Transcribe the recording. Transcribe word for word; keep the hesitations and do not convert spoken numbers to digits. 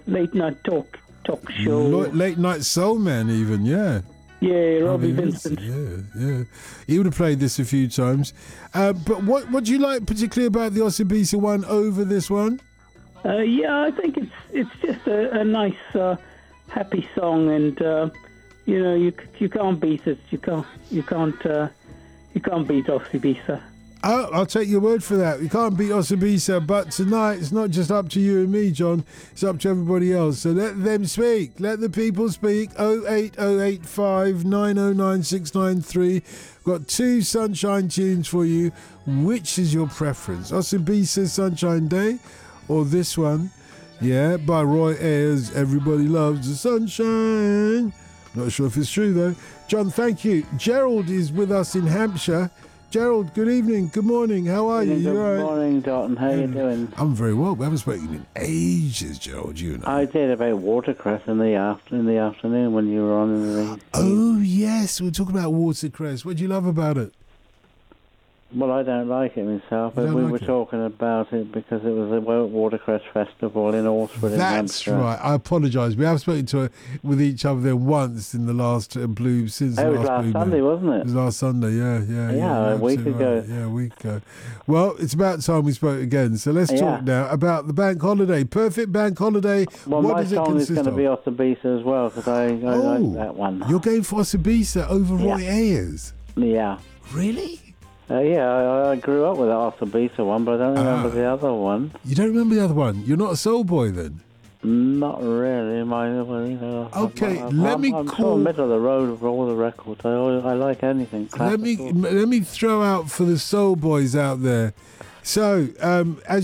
late night talk talk show. Lo- late night soul man, even, yeah. Yeah, Robbie I mean, Vincent. Yeah, yeah. He would have played this a few times. Uh, but what what do you like particularly about the Osibisa one over this one? Uh, yeah, I think it's it's just a, a nice, uh, happy song, and uh, you know, you you can't beat it. You can't you can't uh, you can't beat Osibisa. Oh, I'll take your word for that. You can't beat Osibisa, but tonight it's not just up to you and me, John. It's up to everybody else. So let them speak. Let the people speak. oh eight oh eight five nine oh nine six nine three. Got two Sunshine tunes for you. Which is your preference? Osibisa's Sunshine Day or this one? Yeah, by Roy Ayers. Everybody loves the sunshine. Not sure if it's true, though. John, thank you. Gerald is with us in Hampshire. Gerald, good evening, good morning, how are you? Good You all right? morning, Dalton. How you doing? I'm very well. We haven't spoken in ages, Gerald, you know. I did about watercress in the after in the afternoon when you were on in the. Oh, yes, we're talking about watercress. What do you love about it? Well, I don't like it myself, You but don't we like were it? talking about it because it was a Wa- watercress festival in Alresford in That's Hampshire. right. I apologise. We have spoken to with each other there once in the last uh, Blue, since It the was last last Blue Sunday, Moon. wasn't It it? was last Sunday, yeah, yeah. Yeah, yeah a week absolutely ago. right. Yeah, a week ago. Well, it's about time we spoke again. So let's Yeah. talk now about the bank holiday. Perfect bank holiday. Well, what my does it song is consist going to of? be Osibisa as well because I, I Oh, like that one. You're going for Osibisa over Roy Yeah. Ayers? Yeah. Really? Uh, yeah, I, I grew up with the Osibisa one, but I don't remember Ah. the other one. You don't remember the other one? You're not a soul boy then? Not really. My, well, you know, Okay, I'm, let I'm, me I'm call- sort of middle of the road for all the records. I, always- I like anything Let me classical. let me throw out for the soul boys out there. So, um, as